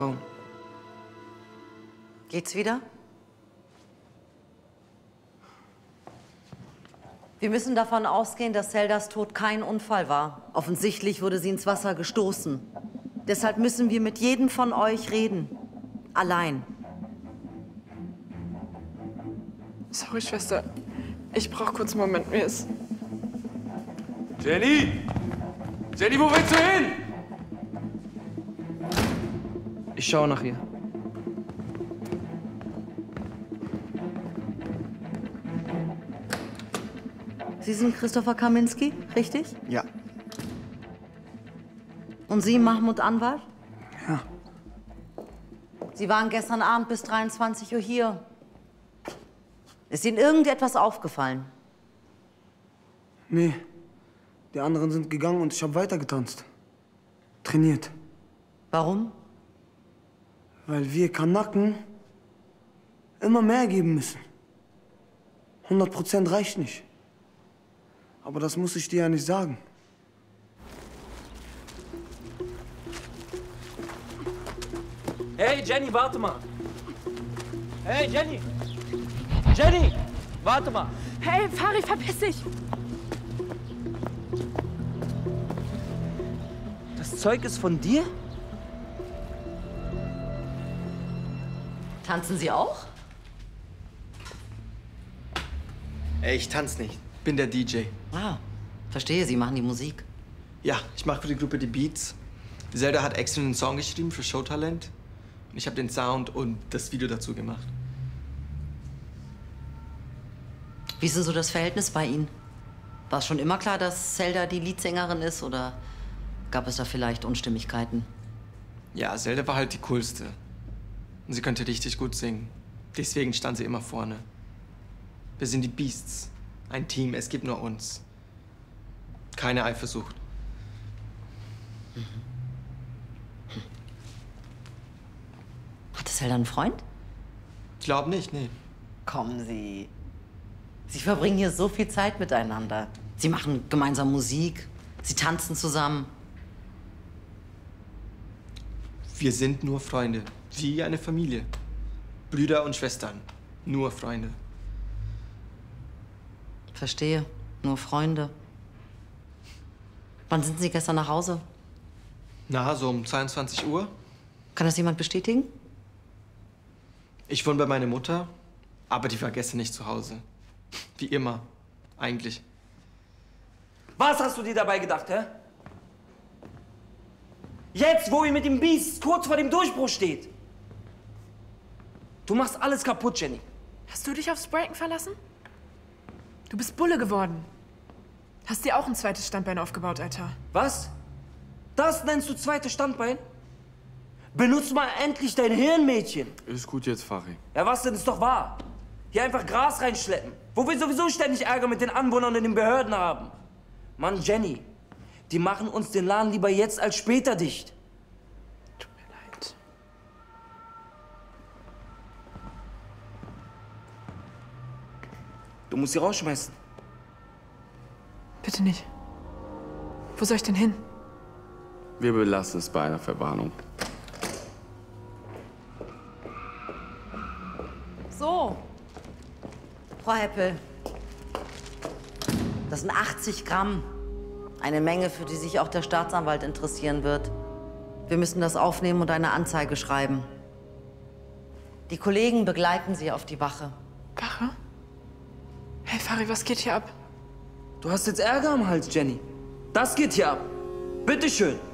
Oh. Geht's wieder? Wir müssen davon ausgehen, dass Zeldas Tod kein Unfall war. Offensichtlich wurde sie ins Wasser gestoßen. Deshalb müssen wir mit jedem von euch reden. Allein. Sorry, Schwester. Ich brauche kurz einen Moment. Mir ist... Jenny! Jenny, wo willst du hin? Ich schaue nach ihr. Sie sind Christopher Kaminski, richtig? Ja. Und Sie, Mahmoud Anwar? Ja. Sie waren gestern Abend bis 23 Uhr hier. Ist Ihnen irgendetwas aufgefallen? Nee. Die anderen sind gegangen und ich habe weitergetanzt. Trainiert. Warum? Weil wir Kanaken immer mehr geben müssen. 100% reicht nicht. Aber das muss ich dir ja nicht sagen. Hey, Jenny, warte mal. Hey, Jenny! Jenny, warte mal. Hey, Fari, verpiss dich! Das Zeug ist von dir? Tanzen Sie auch? Ey, ich tanz nicht. Bin der DJ. Ah, verstehe, Sie machen die Musik. Ja, ich mache für die Gruppe die Beats. Zelda hat extra einen Song geschrieben für Showtalent. Und ich habe den Sound und das Video dazu gemacht. Wie ist denn so das Verhältnis bei Ihnen? War es schon immer klar, dass Zelda die Leadsängerin ist oder gab es da vielleicht Unstimmigkeiten? Ja, Zelda war halt die coolste. Und sie konnte richtig gut singen. Deswegen stand sie immer vorne. Wir sind die Beasts. Ein Team, es gibt nur uns. Keine Eifersucht. Hatte Zelda einen Freund? Ich glaube nicht, nee. Kommen Sie. Sie verbringen hier so viel Zeit miteinander. Sie machen gemeinsam Musik, Sie tanzen zusammen. Wir sind nur Freunde. Wie eine Familie. Brüder und Schwestern. Nur Freunde. Verstehe. Nur Freunde. Wann sind Sie gestern nach Hause? Na, so um 22 Uhr. Kann das jemand bestätigen? Ich wohne bei meiner Mutter, aber die war gestern nicht zu Hause. Wie immer, eigentlich. Was hast du dir dabei gedacht, hä? Jetzt, wo ihr mit dem Biest kurz vor dem Durchbruch steht. Du machst alles kaputt, Jenny. Hast du dich aufs Breaken verlassen? Du bist Bulle geworden. Hast dir auch ein zweites Standbein aufgebaut, Alter. Was? Das nennst du zweites Standbein? Benutz mal endlich dein Hirn, Mädchen. Ist gut jetzt, Fari. Ja, was denn? Ist doch wahr. Hier einfach Gras reinschleppen, wo wir sowieso ständig Ärger mit den Anwohnern und den Behörden haben. Mann, Jenny, die machen uns den Laden lieber jetzt als später dicht. Tut mir leid. Du musst sie rausschmeißen. Bitte nicht. Wo soll ich denn hin? Wir belassen es bei einer Verwarnung. So. Frau Heppel. Das sind 80 Gramm. Eine Menge, für die sich auch der Staatsanwalt interessieren wird. Wir müssen das aufnehmen und eine Anzeige schreiben. Die Kollegen begleiten Sie auf die Wache. Wache? Hey, Fari, was geht hier ab? Du hast jetzt Ärger am Hals, Jenny. Das geht hier ab. Bitteschön.